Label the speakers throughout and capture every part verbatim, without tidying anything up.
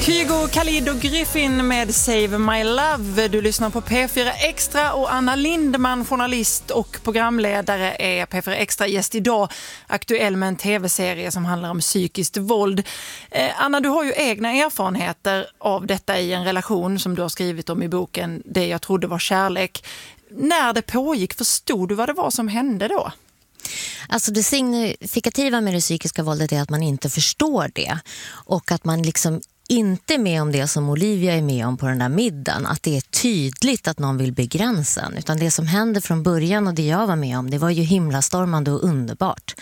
Speaker 1: Kygo, Khalid och Griffin med Save My Love. Du lyssnar på P fyra Extra och Anna Lindman, journalist och programledare, är P fyra Extra gäst idag. Aktuell med en tv-serie som handlar om psykiskt våld. Eh, Anna, du har ju egna erfarenheter av detta i en relation som du har skrivit om i boken Det jag trodde var kärlek. När det pågick, förstod du vad det var som hände då?
Speaker 2: Alltså det signifikativa med det psykiska våldet är att man inte förstår det. Och att man liksom inte är med om det som Olivia är med om på den där middagen. Att det är tydligt att någon vill begränsa en. Utan det som hände från början och det jag var med om, det var ju himlastormande och underbart.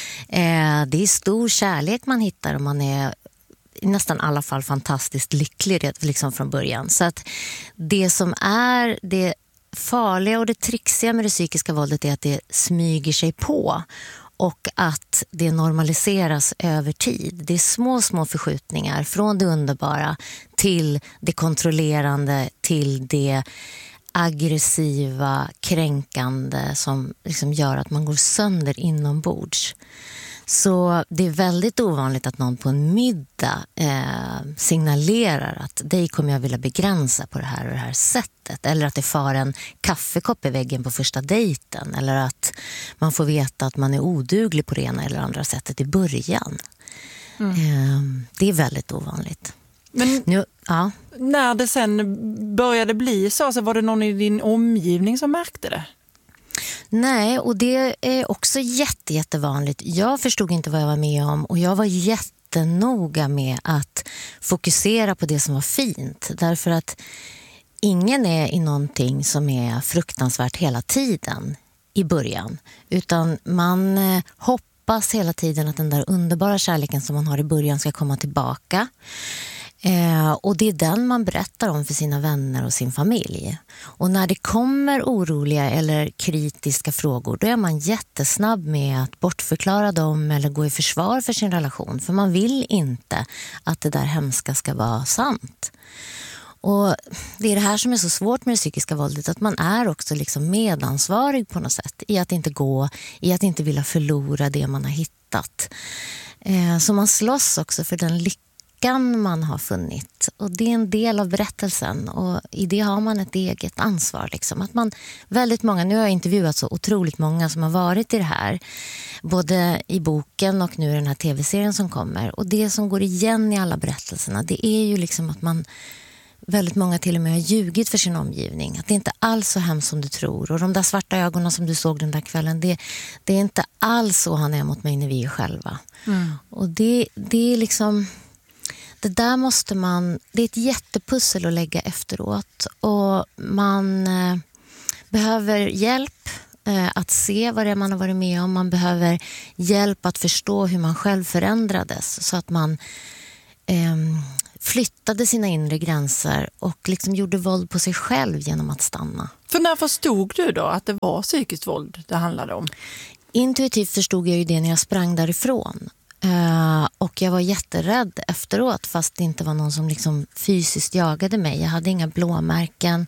Speaker 2: Eh, det är stor kärlek man hittar och man är i nästan alla fall fantastiskt lycklig liksom från början. Så att det som är det farliga och det trixiga med det psykiska våldet är att det smyger sig på och att det normaliseras över tid. Det är små, små förskjutningar från det underbara till det kontrollerande, till det aggressiva, kränkande som liksom gör att man går sönder inombords. Så det är väldigt ovanligt att någon på en middag eh, signalerar att dig kommer jag vilja begränsa på det här och det här sättet. Eller att det far en kaffekopp i väggen på första dejten. Eller att man får veta att man är oduglig på det ena eller andra sättet i början. Mm. Eh, det är väldigt ovanligt.
Speaker 1: Men
Speaker 2: nu, ja.
Speaker 1: När det sen började bli så, så var det någon i din omgivning som märkte det?
Speaker 2: Nej, och det är också jätte, jättevanligt. Jag förstod inte vad jag var med om och jag var jättenoga med att fokusera på det som var fint. Därför att ingen är i någonting som är fruktansvärt hela tiden i början. Utan man hoppas hela tiden att den där underbara kärleken som man har i början ska komma tillbaka. Eh, och det är den man berättar om för sina vänner och sin familj. Och när det kommer oroliga eller kritiska frågor, då är man jättesnabb med att bortförklara dem eller gå i försvar för sin relation. För man vill inte att det där hemska ska vara sant. Och det är det här som är så svårt med det psykiska våldet, att man är också liksom medansvarig på något sätt i att inte gå, i att inte vilja förlora det man har hittat. Eh, så man slåss också för den lyckan man har funnit, och det är en del av berättelsen och i det har man ett eget ansvar liksom. Att man, väldigt många, nu har jag intervjuat så otroligt många som har varit i det här, både i boken och nu i den här tv-serien som kommer, och det som går igen i alla berättelserna, det är ju liksom att man, väldigt många till och med har ljugit för sin omgivning, att det är inte alls så hemskt som du tror, och de där svarta ögonen som du såg den där kvällen, det, det är inte alls så han är mot mig när vi är själva. Mm. Och det, det är liksom, det där måste man, det är ett jättepussel att lägga efteråt, och man eh, behöver hjälp eh, att se vad det är man har varit med om. Man behöver hjälp att förstå hur man själv förändrades, så att man eh, flyttade sina inre gränser och liksom gjorde våld på sig själv genom att stanna.
Speaker 1: För när förstod du då att det var psykiskt våld det handlade om?
Speaker 2: Intuitivt förstod jag ju det när jag sprang därifrån. Uh, och jag var jätterädd efteråt, fast det inte var någon som liksom fysiskt jagade mig. Jag hade inga blåmärken,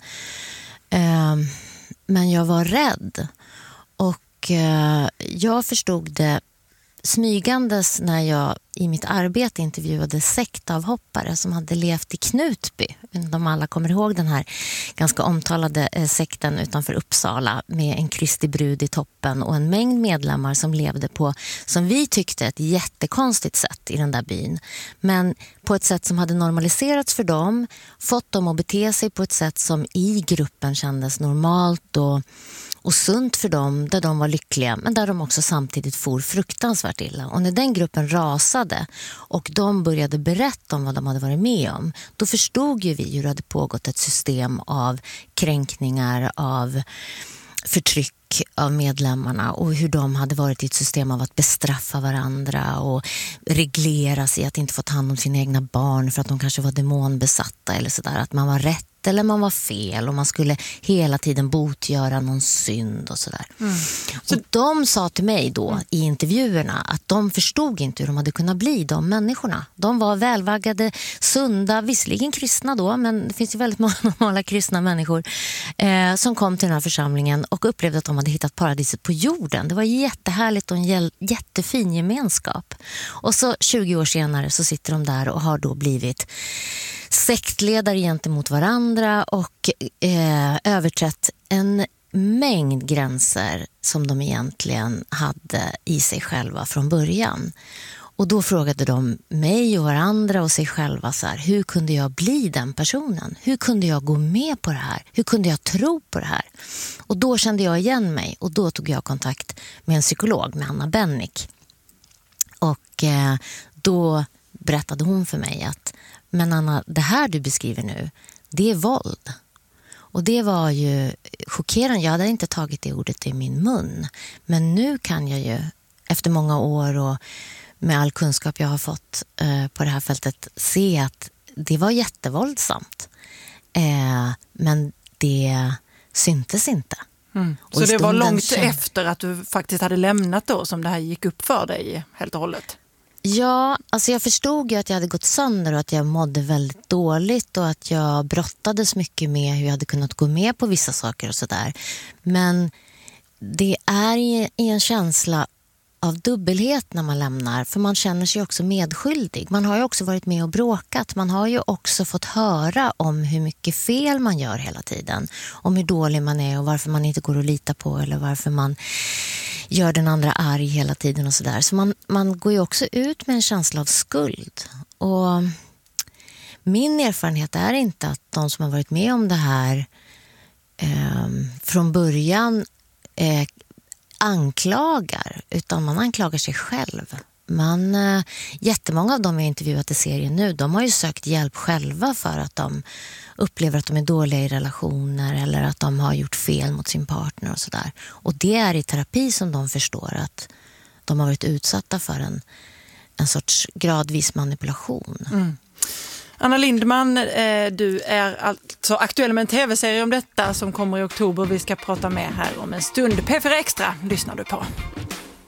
Speaker 2: uh, men jag var rädd. Och uh, jag förstod det smygandes när jag i mitt arbete intervjuade sektavhoppare som hade levt i Knutby. De alla kommer ihåg den här ganska omtalade eh, sekten utanför Uppsala med en Kristi brud i toppen och en mängd medlemmar som levde på, som vi tyckte, ett jättekonstigt sätt i den där byn. Men på ett sätt som hade normaliserats för dem, fått dem att bete sig på ett sätt som i gruppen kändes normalt och och sunt för dem, där de var lyckliga, men där de också samtidigt for fruktansvärt illa. Och när den gruppen rasade och de började berätta om vad de hade varit med om, då förstod ju vi hur det hade pågått ett system av kränkningar, av förtryck av medlemmarna, och hur de hade varit i ett system av att bestraffa varandra och reglera sig att inte få ta hand om sina egna barn för att de kanske var demonbesatta eller sådär, att man var rätt eller man var fel och man skulle hela tiden botgöra någon synd och sådär. Mm. Så och de sa till mig då mm. i intervjuerna att de förstod inte hur de hade kunnat bli de människorna. De var välvaggade, sunda, visserligen kristna då, men det finns ju väldigt många normala kristna människor eh, som kom till den här församlingen och upplevde att de hade hittat paradiset på jorden. Det var jättehärligt och en jättefin gemenskap. Och så tjugo år senare så sitter de där och har då blivit sektledare gentemot varandra och eh, överträtt en mängd gränser som de egentligen hade i sig själva från början. Och då frågade de mig och varandra och sig själva så här, hur kunde jag bli den personen? Hur kunde jag gå med på det här? Hur kunde jag tro på det här? Och då kände jag igen mig och då tog jag kontakt med en psykolog, med Anna Bennick. Och eh, då berättade hon för mig att, men Anna, det här du beskriver nu, det är våld. Och det var ju chockerande. Jag hade inte tagit det ordet i min mun. Men nu kan jag ju, efter många år och med all kunskap jag har fått eh, på det här fältet, se att det var jättevåldsamt. Eh, men det syntes inte.
Speaker 1: Mm. Så det var långt känd... efter att du faktiskt hade lämnat då som det här gick upp för dig helt och hållet?
Speaker 2: Ja, alltså jag förstod ju att jag hade gått sönder och att jag mådde väldigt dåligt och att jag brottades mycket med hur jag hade kunnat gå med på vissa saker och sådär. Men det är i en känsla av dubbelhet när man lämnar, för man känner sig också medskyldig. Man har ju också varit med och bråkat. Man har ju också fått höra om hur mycket fel man gör hela tiden. Om hur dålig man är och varför man inte går att lita på eller varför man gör den andra arg hela tiden och sådär. Så man, man går ju också ut med en känsla av skuld. Och min erfarenhet är inte att de som har varit med om det här eh, från början eh, anklagar, utan man anklagar sig själv. Man, eh, jättemånga av dem jag intervjuat i serien nu, de har ju sökt hjälp själva för att de upplever att de är dåliga i relationer eller att de har gjort fel mot sin partner och sådär. Och det är i terapi som de förstår att de har varit utsatta för en, en sorts gradvis manipulation.
Speaker 1: Mm. Anna Lindman, du är alltså aktuell med en tv-serie om detta som kommer i oktober. Vi ska prata med här om en stund. P fyra Extra lyssnar du på.